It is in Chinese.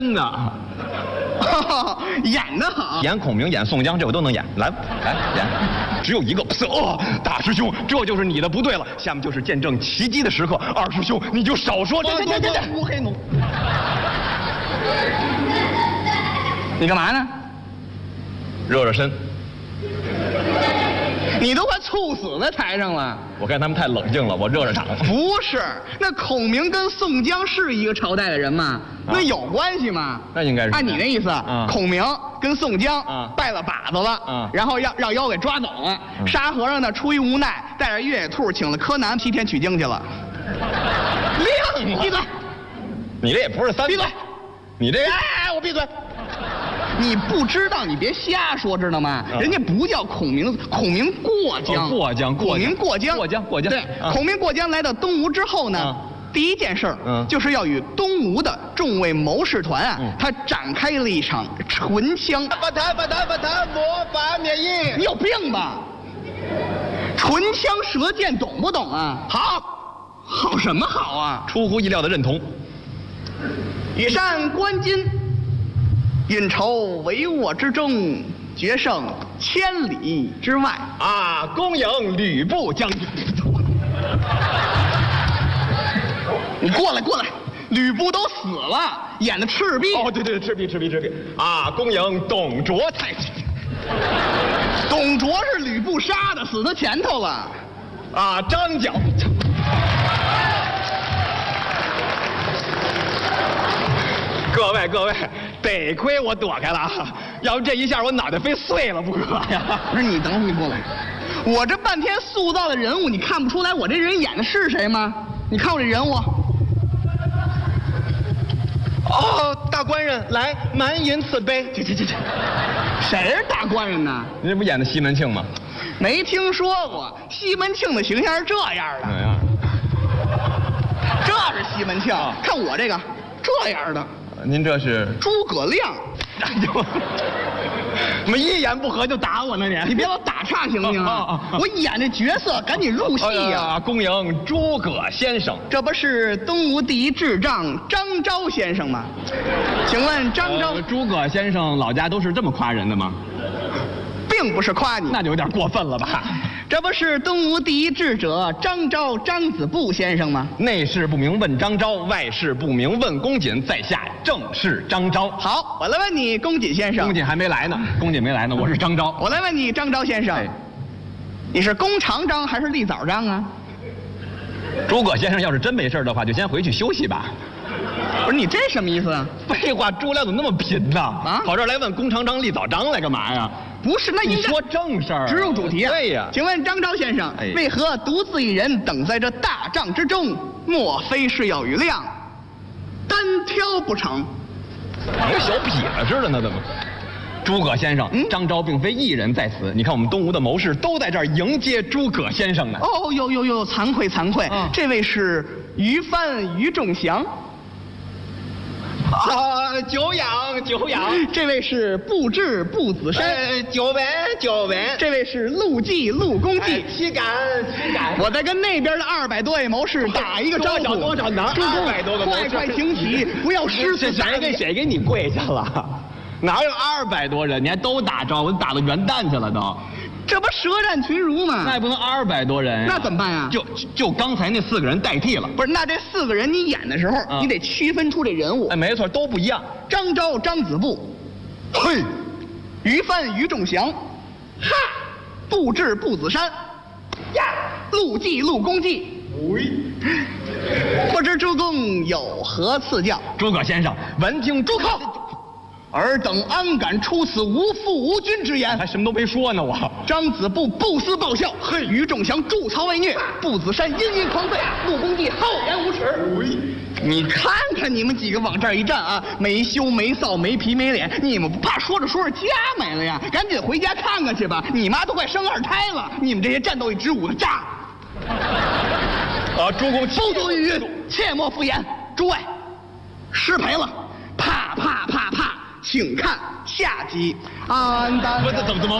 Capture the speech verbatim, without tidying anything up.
真的。 演得好， 演孔明，演宋江，这我都能演。来来演，只有一个。哦，大师兄，这就是你的不对了。下面就是见证奇迹的时刻。二师兄，你就少说。 这这这这乌黑奴，你干嘛呢？ 热热身。 你都快猝死在台上了。 我看他们太冷静了，我热热场。 不是，那孔明跟宋江是一个朝代的人吗？啊、那有关系吗？ 那应该是。 按你那意思，啊、孔明跟宋江啊拜了把子了， 啊、 然后让让妖给抓走了。嗯、沙和尚呢，出于无奈，带着越野兔请了柯南西天取经去了。亮，闭嘴！ 你这也不是三。 闭嘴！ 你这…… 哎，我闭嘴！你不知道，你别瞎说，知道吗？人家不叫孔明，孔明过江， 过江， 孔明过江， 过江，过江。 对，孔明过江来到东吴之后呢，第一件事儿，嗯，就是要与东吴的众位谋士团啊，他展开了一场唇枪。 不谈不谈不谈，魔法免疫。 你有病吧？唇枪舌剑懂不懂啊？好，好什么好啊？ 出乎意料的认同。 羽扇纶巾。运筹帷幄之中，决胜千里之外。 啊，恭迎吕布将军。 你过来，过来，吕布都死了，演的赤壁。 哦，对对，赤壁，赤壁，赤壁。啊，恭迎董卓太君。 董卓是吕布杀的，死他前头了。 啊，张角。各位各位，得亏我躲开了啊，要不这一下我脑袋飞碎了不可呀！ 不是你等会儿你过来，我这半天塑造的人物，你看不出来我这人演的是谁吗？你看我这人物。 哦，大官人，来满饮此杯。 这这这这，谁是大官人呢？ 你这不演的西门庆吗？ 没听说过，西门庆的形象是这样的。 怎样？ 这是西门庆，看我这个这样的。 您这是诸葛亮， 怎么一言不合就打我呢？你你别老打岔行不行啊？我演这角色赶紧入戏呀！ 恭迎诸葛先生， 这不是东吴第一智障张昭先生吗？请问张昭， 呃、诸葛先生老家都是这么夸人的吗？ 并不是夸你， 那就有点过分了吧？ 这不是东吴第一智者张昭张子布先生吗？ 内事不明问张昭，外事不明问公瑾，在下正是张昭。 好，我来问你，公瑾先生。 公瑾还没来呢，公瑾没来呢，我是张昭。 我来问你，张昭先生，哎、你是弓长张还是立枣张啊？ 诸葛先生要是真没事的话，就先回去休息吧。 不是你这什么意思啊？ 废话，诸葛亮怎么那么贫呢？ 啊， 跑这儿来问弓长张、立枣张来干嘛呀？ 不是，那你说正事儿， 直入主题啊。 对呀， 请问张昭先生，哎、为何独自一人等在这大帐之中？莫非是要与亮单挑不成？ 跟小痞子似的呢，怎么？诸葛先生，嗯、张昭并非一人在此。你看，我们东吴的谋士都在这儿迎接诸葛先生呢。 哦，呦呦呦，惭愧惭愧，嗯、这位是于帆于仲祥。 啊，久仰久仰。 这位是布置布子山， 呃，久闻久闻。 这位是陆绩陆公绩， 岂敢岂敢！ 我在跟那边的二百多位谋士打一个招呼。 多少哪二百多个谋士？ 快快请起，不要失此谁给谁给你跪下了？哪有二百多人？你还都打招呼，打到元旦去了都。 这不舌战群儒吗？ 那也不能二百多人、啊， 那怎么办呀？ 就就刚才那四个人代替了。 不是，那这四个人你演的时候，嗯、你得区分出这人物。 哎，没错，都不一样。 张昭张子布，嘿，于帆于仲祥，哈，布置布子山，呀，陆绩陆公绩。喂，不知诸公有何赐教？ 诸葛先生，闻听住口！尔等安敢出此无父无君之言？ 还什么都没说呢，我。 张子布不思报效，嘿，于仲祥助曹为虐，步子山阴阴狂吠，陆公绩厚颜无耻。你看看你们几个往这儿一站啊，没羞没臊没皮没脸，你们不怕说着说着家没了呀？赶紧回家看看去吧，你妈都快生二胎了，你们这些战斗力之武的渣！ 啊，诸公不足于语，切莫敷衍。诸位，失陪了，怕怕怕怕！请看下集。安丹。 不是怎么怎么？